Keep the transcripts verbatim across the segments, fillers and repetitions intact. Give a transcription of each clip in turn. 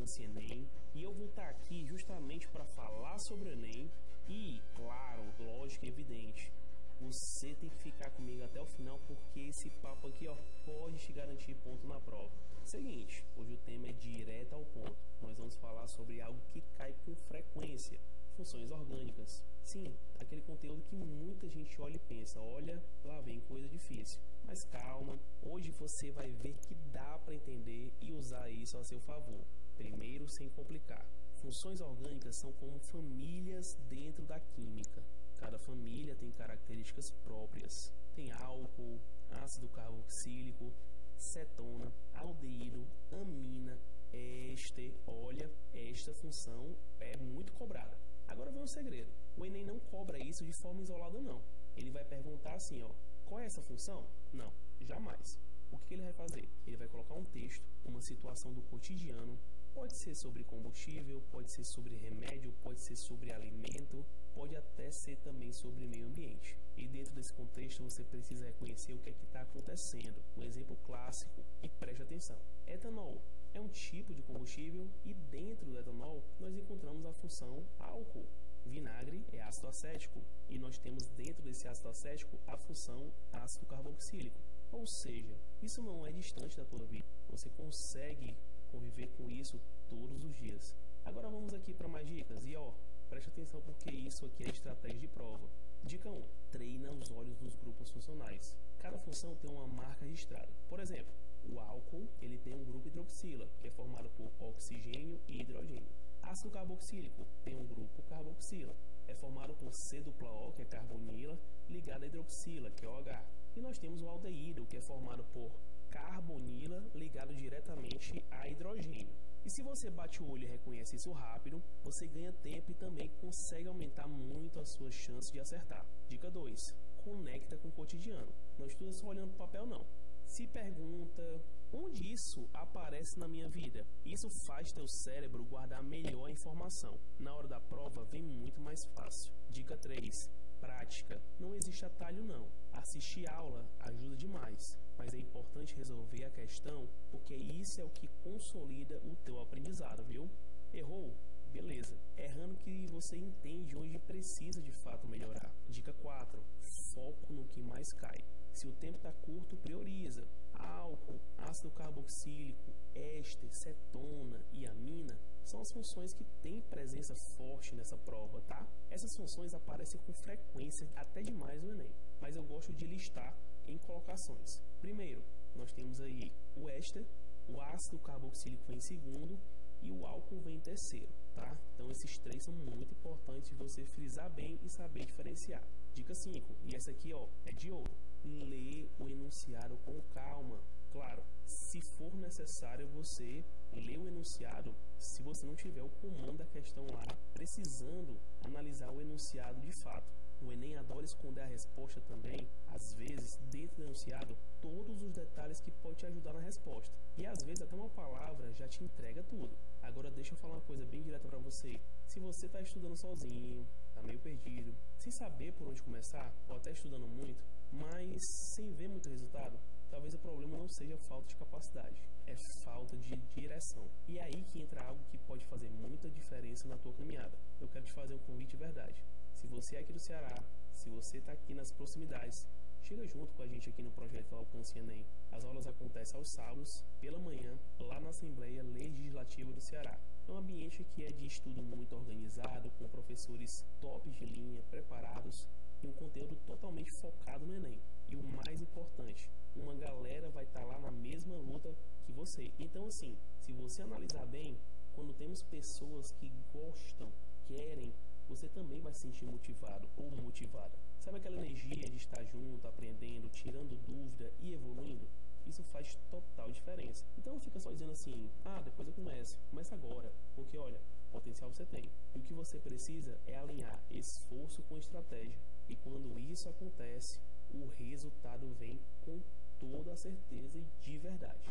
Alcance Enem, e eu vou estar aqui justamente para falar sobre o Enem e, claro, lógico e evidente, você tem que ficar comigo até o final porque esse papo aqui, ó, pode te garantir ponto na prova. Seguinte, hoje o tema é direto ao ponto. Nós vamos falar sobre algo que cai com frequência, funções orgânicas. Sim, aquele conteúdo que muita gente olha e pensa, olha, lá vem coisa difícil. Mas calma, hoje você vai ver que dá para entender e usar isso a seu favor. Primeiro, sem complicar. Funções orgânicas são como famílias dentro da química. Cada família tem características próprias. Tem álcool, ácido carboxílico, cetona, aldeído, amina, éster. Olha, esta função é muito cobrada. Agora vem um segredo. O Enem não cobra isso de forma isolada, não. Ele vai perguntar assim, ó, qual é essa função? Não, jamais. O que ele vai fazer? Ele vai colocar um texto, uma situação do cotidiano, pode ser sobre combustível, pode ser sobre remédio, pode ser sobre alimento, pode até ser também sobre meio ambiente. E dentro desse contexto você precisa reconhecer o que é que está acontecendo. Um exemplo clássico, e preste atenção. Etanol é um tipo de combustível e dentro do etanol nós encontramos a função álcool. Vinagre é ácido acético e nós temos dentro desse ácido acético a função ácido carboxílico. Ou seja, isso não é distante da tua vida. Você consegue conviver com isso todos os dias. Agora vamos aqui para mais dicas. E ó, preste atenção porque isso aqui é estratégia de prova. Dica um. Treina os olhos dos grupos funcionais. Cada função tem uma marca registrada. Por exemplo, o álcool ele tem um grupo hidroxila, que é formado por oxigênio e hidrogênio. Ácido carboxílico tem um grupo carboxila, é formado por C dupla O, que é carbonila, ligado a hidroxila, que é O H. E nós temos o aldeído, que é formado por carbonila ligado diretamente a hidrogênio. E se você bate o olho e reconhece isso rápido, você ganha tempo e também consegue aumentar muito as suas chances de acertar. Dica dois. Conecta com o cotidiano. Não estuda só olhando para o papel, não. Se pergunta, onde isso aparece na minha vida? Isso faz teu cérebro guardar melhor a informação. Na hora da prova vem muito mais fácil. Dica três. Prática. Não existe atalho, não. Assistir aula ajuda demais, mas é importante resolver a questão, porque isso é o que consolida o teu aprendizado, viu? Errou? Beleza. Errando que você entende onde precisa de fato melhorar. Dica quatro. Foco no que mais cai. Se o tempo está curto, prioriza. Álcool, ácido carboxílico, éster, cetona e amina são as funções que têm presença forte nessa prova, tá? Essas funções aparecem com frequência até demais no Enem, mas eu gosto de listar em colocações. Primeiro, nós temos aí o éster, o ácido carboxílico vem em segundo e o álcool vem em terceiro, tá? Então esses três são muito importantes de você frisar bem e saber diferenciar. Dica cinco, e essa aqui ó, é de ouro. Lê o enunciado com calma. Claro, se for necessário você ler o enunciado, se você não tiver o comando da questão lá, precisando analisar o enunciado de fato. O Enem adora esconder a resposta também, às vezes, dentro do enunciado, todos os detalhes que podem te ajudar na resposta. E às vezes até uma palavra já te entrega tudo. Agora deixa eu falar uma coisa bem direta para você. Se você está estudando sozinho, está meio perdido, sem saber por onde começar, ou até estudando muito, mas sem ver muito resultado, talvez o problema não seja falta de capacidade, é falta de direção. E é aí que entra algo que pode fazer muita diferença na tua caminhada. Eu quero te fazer um convite de verdade. Se você é aqui do Ceará, se você está aqui nas proximidades, chega junto com a gente aqui no projeto Alcance Enem. As aulas acontecem aos sábados, pela manhã, lá na Assembleia Legislativa do Ceará. É um ambiente que é de estudo muito organizado, com professores tops de linha, preparados, e um conteúdo totalmente focado no Enem. E o mais importante, uma galera vai estar lá na mesma luta que você. Então assim, se você analisar bem, quando temos pessoas que gostam, querem, você também vai se sentir motivado ou motivada. Sabe aquela energia de estar junto, aprendendo, tirando dúvida e evoluindo? Isso faz total diferença. Então não fica só dizendo assim, ah, depois eu começo. Começa agora, porque olha, potencial você tem. E o que você precisa é alinhar esforço com estratégia. E quando isso acontece, o resultado vem com toda a certeza e de verdade.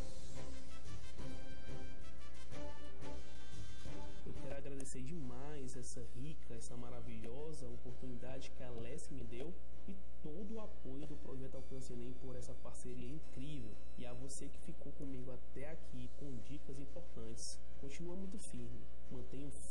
Eu quero agradecer demais essa rica, essa maravilhosa oportunidade que a Alessi me deu e todo o apoio do Projeto Alcance Enem por essa parceria incrível. E a você que ficou comigo até aqui com dicas importantes, continue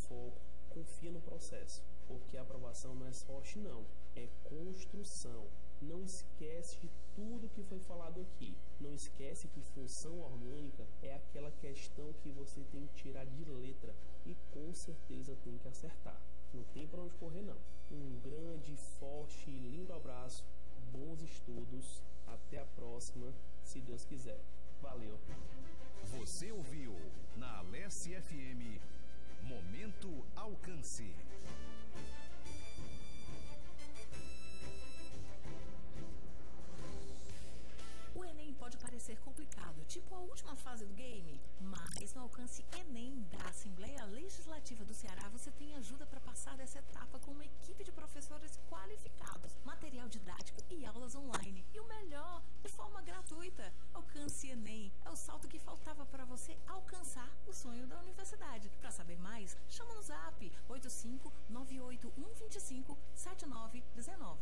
foco, confia no processo, porque a aprovação não é sorte não, é construção. Não esquece de tudo que foi falado aqui. Não esquece que função orgânica é aquela questão que você tem que tirar de letra e com certeza tem que acertar. Não tem para onde correr não. Um grande, forte e lindo abraço, bons estudos, até a próxima, se Deus quiser. Valeu! Você ouviu na Alesse F M Momento Alcance. O Enem pode parecer complicado, tipo a última fase do game, mas no Alcance Enem da Assembleia Legislativa do Ceará você tem ajuda para passar dessa etapa com uma equipe de professores qualificados, material didático e aulas online. E o melhor, de forma gratuita. Alcance Enem é o salto que faltava para você alcançar o sonho da universidade. Para saber mais, chama no zap oito cinco nove oito um dois cinco sete nove um nove.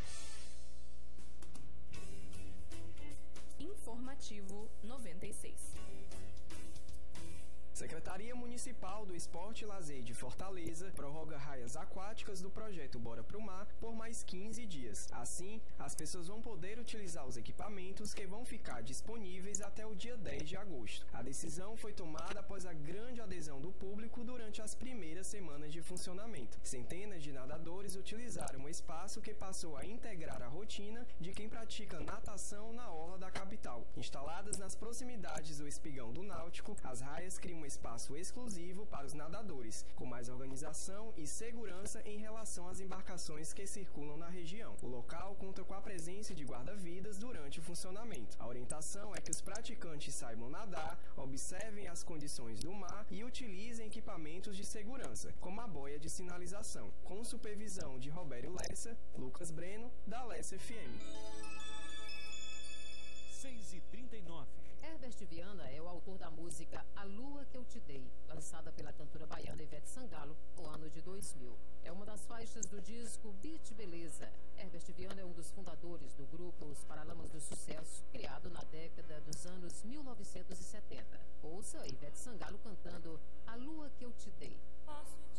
Informativo noventa e seis. Secretaria Municipal do Esporte e Lazer de Fortaleza prorroga raias aquáticas do projeto Bora Pro Mar por mais quinze dias. Assim, as pessoas vão poder utilizar os equipamentos que vão ficar disponíveis até o dia dez de agosto. A decisão foi tomada após a grande adesão do público durante as primeiras semanas de funcionamento. Centenas de nadadores utilizaram o espaço que passou a integrar a rotina de quem pratica natação na orla da capital. Instaladas nas proximidades do espigão do Náutico, as raias criam um espaço exclusivo para os nadadores, com mais organização e segurança em relação às embarcações que circulam na região. O local conta com a presença de guarda-vidas durante o funcionamento. A orientação é que os praticantes saibam nadar, observem as condições do mar e utilizem equipamentos de segurança, como a boia de sinalização. Com supervisão de Robério Lessa, Lucas Breno, da Alesse F M. seis e trinta e nove. Herbert Viana é o autor da música A Lua Que Eu Te Dei, lançada pela cantora baiana Ivete Sangalo no ano de dois mil. É uma das faixas do disco Beat Beleza. Herbert Viana é um dos fundadores do grupo Os Paralamas do Sucesso, criado na década dos anos mil novecentos e setenta. Ouça Ivete Sangalo cantando A Lua Que Eu Te Dei.